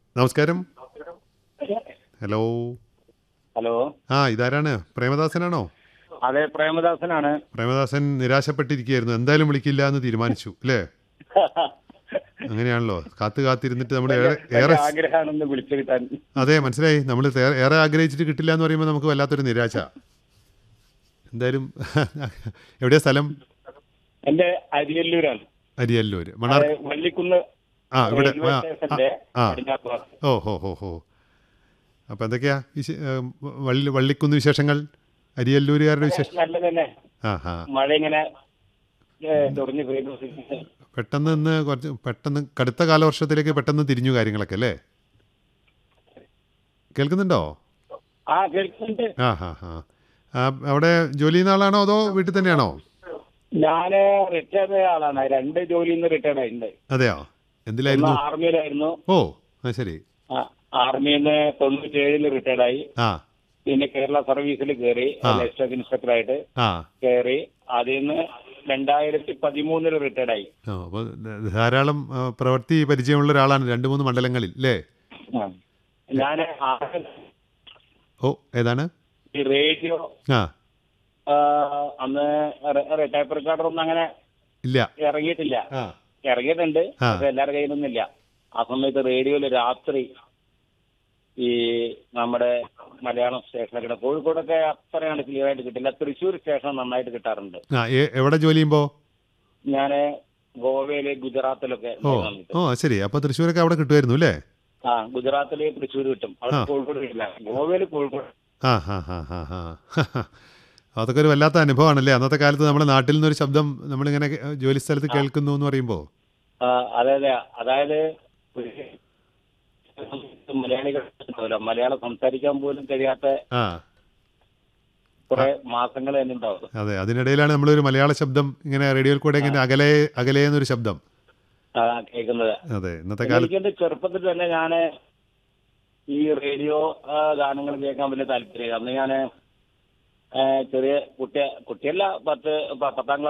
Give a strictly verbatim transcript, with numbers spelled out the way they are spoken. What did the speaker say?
നമസ്കാരം. Hello. Hello. ആ ഇതാരാണ്? പ്രേമദാസനാണോ? അതെ, പ്രേമദാസനാണ്. പ്രേമദാസൻ നിരാശപ്പെട്ടിരിക്കുകയായിരുന്നു. എന്തായാലും വിളിക്കില്ല എന്ന് തീരുമാനിച്ചു അല്ലേ? അങ്ങനെയാണല്ലോ, കാത്തു കാത്തിരുന്നിട്ട് നമ്മൾ ഏറെ ഏറെ ആഗ്രഹമാണെന്ന് വിളിച്ചു കിട്ടാൻ. അതെ, മനസ്സിലായി. നമ്മൾ ഏറെ ആഗ്രഹിച്ചിട്ട് കിട്ടില്ല എന്ന് പറയുമ്പോൾ നമുക്ക് വല്ലാത്തൊരു നിരാശ. എന്തായാലും എവിടെയാ സ്ഥലം? എന്റെ അരിയല്ലൂരാണ്. അരിയല്ലൂര്, മണാർ. അത് വള്ളിക്കുന്ന് ആ ഇവിടെ റെയിൽവേ ആ സ്റ്റേഷന്റെ ആ പടിഞ്ഞാറ് ഭാഗത്ത്. ഓ ഹോ ഹോ ഹോ അപ്പം എന്തൊക്കെയാ വിശേ വള്ളി വള്ളിക്കുന്ന് വിശേഷങ്ങൾ? അരിയല്ലൂരുകാരുടെ വിശേഷം? നല്ലത് തന്നെ. ആ ഹാ മഴ ഇങ്ങനെ ഏ, തുടങ്ങി പെയ്തു. പെട്ടെന്ന് ഇന്ന് കുറച്ച് പെട്ടെന്ന് കടുത്ത കാലവർഷത്തിലേക്ക് പെട്ടെന്ന് തിരിഞ്ഞു കാര്യങ്ങളൊക്കെ അല്ലേ? കേൾക്കുന്നുണ്ടോ? ആ, കേൾക്കുന്നുണ്ട്. ആ ഹാ ഹാ ആ, അവിടെ ജോലി ചെയ്യുന്ന ആളാണോ അതോ വീട്ടിൽ തന്നെയാണോ? ഞാന് റിട്ടയർഡ് ആളാണ്. രണ്ട് ജോലിയിൽ നിന്ന് റിട്ടയർഡ് ആയിട്ടുണ്ട്. അതെയോ? ഒന്ന് എന്തിലായിരുന്നു? ആർമിയിലായിരുന്നു. ഓ ആ ശരി. ആ, ആർമിയിൽ നിന്ന് തൊണ്ണൂറ്റേഴില് റിട്ടയർഡ് ആയി. ആ പിന്നെ കേരള സർവീസിൽ കയറി, ആ. ലൈഫ് ഇൻസ്പെക്ടറായിട്ട് ആ കയറി. അതിൽ നിന്ന് രണ്ടായിരത്തി പതിമൂന്നില് റിട്ടയർഡ് ആയി. ഓ അപ്പോൾ ധാരാളം ആ, പ്രവൃത്തി പരിചയമുള്ള ഒരാളാണ് രണ്ട് മൂന്ന് മണ്ഡലങ്ങളിൽ അല്ലേ? ഞാൻ ഓ ഏതാണ്? ഈ റേഡിയോ ആ ആ, അന്ന് ടൈപ്പ് റെക്കോർഡർ ഒന്നും അങ്ങനെ ഇല്ല. ഇറങ്ങിയിട്ടില്ല. ആ ഇറങ്ങിയിട്ടുണ്ട്, ആ. പക്ഷെ എല്ലാവരുടെ കയ്യിലൊന്നുമില്ല. ആ സമയത്ത് റേഡിയോയില് രാത്രി ഈ നമ്മുടെ മലയാളം സ്റ്റേഷനൊക്കെ, കോഴിക്കോടൊക്കെ അത്രയാണ് ക്ലിയർ ആയിട്ട് കിട്ടില്ല. തൃശ്ശൂർ സ്റ്റേഷൻ നന്നായിട്ട് കിട്ടാറുണ്ട്. ആ എ- എവിടെ ജോലി ചെയ്യുമ്പോൾ? ഞാൻ ഗോവയില് ഗുജറാത്തിലൊക്കെ ഓ വന്നിട്ട്. ഓ ശരി. അപ്പോൾ തൃശ്ശൂരൊക്കെ അവിടെ കിട്ടുമായിരുന്നു അല്ലേ? ആ, ഗുജറാത്തില് തൃശ്ശൂർ കിട്ടും, അവിടെ ആ. കോഴിക്കോട് കിട്ടില്ല. ഗോവയില് കോഴിക്കോട്. ആ ഹാ ഹാ ഹാ ഹാ അതൊക്കെ ഒരു വല്ലാത്ത അനുഭവമാണല്ലേ? അന്നത്തെ കാലത്ത് നമ്മുടെ നാട്ടിൽ നിന്നൊരു ശബ്ദം നമ്മളിങ്ങനെ ഏഹ്, ജോലി സ്ഥലത്ത് കേൾക്കുന്നു എന്ന് പറയുമ്പോൾ. ആ, അതെ അതെ. അതായത് മലയാളികൾ ഉണ്ടാവില്ല, മലയാളം സംസാരിക്കാൻ പോലും കഴിയാത്ത ആ കുറെ മാസങ്ങൾ തന്നെ ഉണ്ടാവും. അതെ, അതിനിടയിലാണ് നമ്മളൊരു മലയാള ശബ്ദം ഇങ്ങനെ റേഡിയോയിൽ കൂടെ ഇങ്ങനെ അകലെ അകലെ എന്നൊരു ശബ്ദം. ആ, കേൾക്കുന്നത്. അതെ, ഇന്നത്തെ കാലത്ത് എനിക്ക് എന്റെ ചെറുപ്പത്തിൽ തന്നെ ഞാന് ഈ റേഡിയോ ആ, ഗാനങ്ങൾ കേൾക്കാൻ വലിയ താല്പര്യം. അന്ന് ഞാന് ഏ, ചെറിയ കുട്ടിയ കുട്ടിയല്ല പത്ത് പ- പത്താം ക്ലാസ്